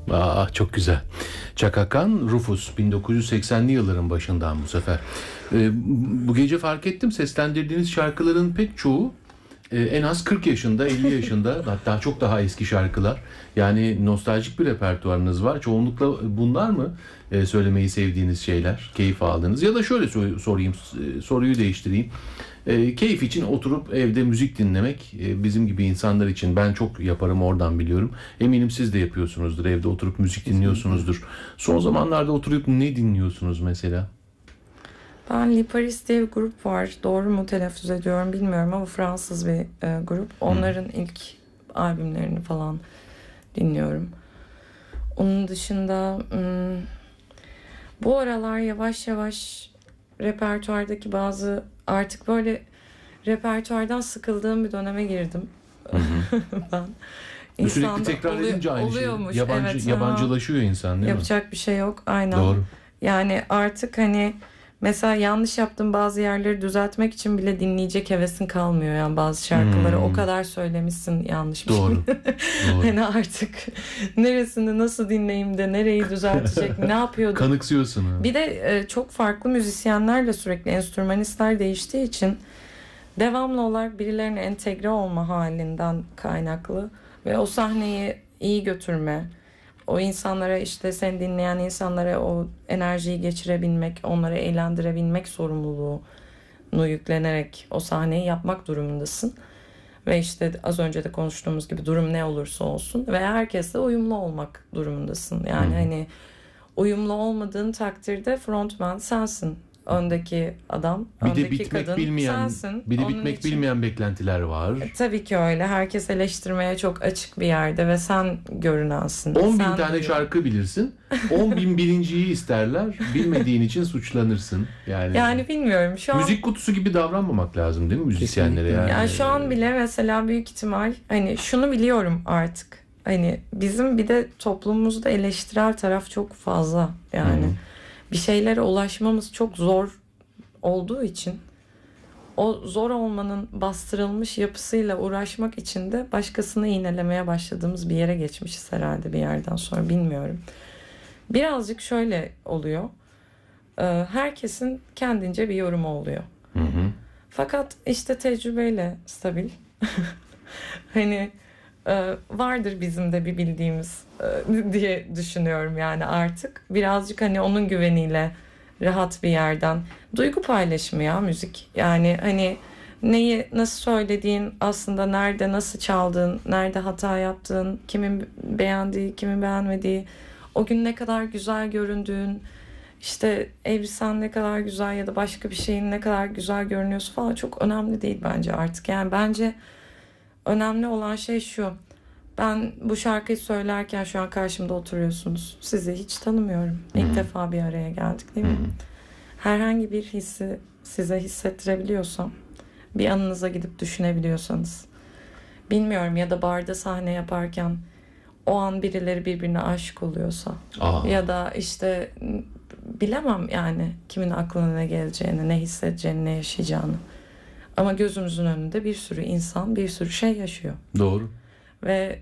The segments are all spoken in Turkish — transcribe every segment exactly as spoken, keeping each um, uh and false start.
Aa, çok güzel. Chaka Khan, Rufus, bin dokuz yüz seksenli yılların başından bu sefer. Ee, bu gece fark ettim, seslendirdiğiniz şarkıların pek çoğu e, en az kırk yaşında, elli yaşında, hatta çok daha eski şarkılar. Yani nostaljik bir repertuarınız var. Çoğunlukla bunlar mı e, söylemeyi sevdiğiniz şeyler, keyif aldığınız? Ya da şöyle sor- sorayım, e, soruyu değiştireyim. E, keyif için oturup evde müzik dinlemek e, bizim gibi insanlar için, ben çok yaparım, oradan biliyorum. Eminim siz de yapıyorsunuzdur, evde oturup müzik dinliyorsunuzdur. Son zamanlarda oturup ne dinliyorsunuz mesela? Ben Liparis diye bir grup var. Doğru mu telaffuz ediyorum bilmiyorum ama Fransız bir e, grup. Onların hmm. ilk albümlerini falan dinliyorum. Onun dışında hmm, bu aralar yavaş yavaş repertuardaki bazı, artık böyle repertuardan sıkıldığım bir döneme girdim. Ben. Sürekli tekrar oluyor, edince aynı şey. Yabancı, evet, yabancılaşıyor insan, değil Yapacak mi? bir şey yok. Aynen. Doğru. Yani artık hani mesela yanlış yaptığım bazı yerleri düzeltmek için bile dinleyecek hevesin kalmıyor. Yani bazı şarkıları hmm. o kadar söylemişsin yanlış bir Doğru. şey. Doğru. Hani artık neresini nasıl dinleyeyim de nereyi düzeltecek, ne yapıyordum. Kanıksıyorsun ha. Bir de e, çok farklı müzisyenlerle sürekli enstrümanistler değiştiği için devamlı olarak birilerine entegre olma halinden kaynaklı ve o sahneyi iyi götürme, o insanlara, işte seni dinleyen insanlara o enerjiyi geçirebilmek, onları eğlendirebilmek sorumluluğunu yüklenerek o sahneyi yapmak durumundasın. Ve işte az önce de konuştuğumuz gibi durum ne olursa olsun ve herkesle uyumlu olmak durumundasın. Yani hmm. hani uyumlu olmadığın takdirde frontman sensin. Öndeki adam, bir öndeki de bitmek kadın bilmeyen, sensin. Bir de Onun bitmek için, bilmeyen beklentiler var. E, tabii ki öyle. Herkes eleştirmeye çok açık bir yerde ve sen görünensin. on bin sen tane duyuyor. şarkı bilirsin. on bin birinciyi isterler. Bilmediğin için suçlanırsın. Yani, yani bilmiyorum. Şu müzik an, kutusu gibi davranmamak lazım değil mi müzisyenlere? Yani. yani şu an bile mesela büyük ihtimal hani şunu biliyorum artık. Hani bizim bir de toplumumuzda eleştirel taraf çok fazla. Yani hmm. bir şeylere ulaşmamız çok zor olduğu için o zor olmanın bastırılmış yapısıyla uğraşmak için de başkasını iğnelemeye başladığımız bir yere geçmişiz herhalde bir yerden sonra, bilmiyorum. Birazcık şöyle oluyor. Herkesin kendince bir yorumu oluyor. Hı hı. Fakat işte tecrübeyle stabil. Hani vardır bizim de bir bildiğimiz diye düşünüyorum yani artık. Birazcık hani onun güveniyle rahat bir yerden. Duygu paylaşımı ya müzik. Yani hani neyi nasıl söylediğin, aslında nerede nasıl çaldığın, nerede hata yaptığın, kimin beğendiği, kimin beğenmediği, o gün ne kadar güzel göründüğün, işte elbisen ne kadar güzel ya da başka bir şeyin ne kadar güzel görünüyorsa falan çok önemli değil bence artık. Yani bence önemli olan şey şu: ben bu şarkıyı söylerken şu an karşımda oturuyorsunuz. Sizi hiç tanımıyorum. İlk hmm. defa bir araya geldik değil mi? Hmm. Herhangi bir hissi size hissettirebiliyorsam, bir anınıza gidip düşünebiliyorsanız, bilmiyorum, ya da barda sahne yaparken o an birileri birbirine aşık oluyorsa, Aa. ya da işte bilemem yani kimin aklına ne geleceğini, ne hissedeceğini, ne yaşayacağını. Ama gözümüzün önünde bir sürü insan, bir sürü şey yaşıyor. Doğru. Ve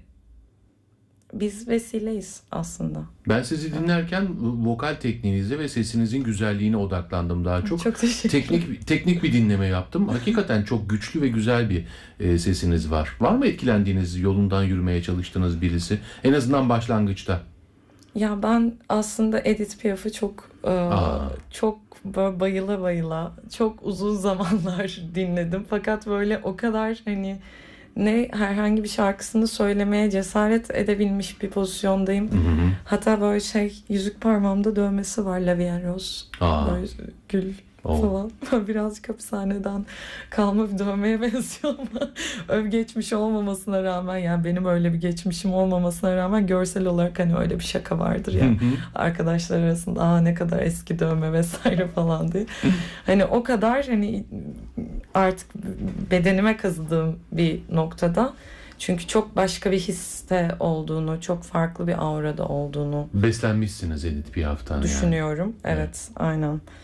biz vesileyiz aslında. Ben sizi dinlerken vokal tekniğinize ve sesinizin güzelliğine odaklandım daha çok. Çok teşekkür ederim. Teknik, teknik bir dinleme yaptım. Hakikaten çok güçlü ve güzel bir e, sesiniz var. Var mı etkilendiğiniz, yolundan yürümeye çalıştığınız birisi? En azından başlangıçta. Ya ben aslında Edith Piaf'ı çok e, çok bayıla bayıla çok uzun zamanlar dinledim. Fakat böyle o kadar hani ne herhangi bir şarkısını söylemeye cesaret edebilmiş bir pozisyondayım. Hı hı. Hatta böyle şey, yüzük parmağımda dövmesi var, La Vie en Rose. Aa. Böyle gül oh. falan. Birazcık hapishaneden kalma bir dövmeye benziyor ama öv geçmiş olmamasına rağmen, yani benim öyle bir geçmişim olmamasına rağmen görsel olarak hani öyle bir şaka vardır ya. Hı hı. Arkadaşlar arasında aa ne kadar eski dövme vesaire falan diye. Hani o kadar hani artık bedenime kazıdığım bir noktada. Çünkü çok başka bir hisse olduğunu, çok farklı bir aurada olduğunu beslenmişsiniz Edith Piaf'tan düşünüyorum. Yani. Evet, evet, aynen.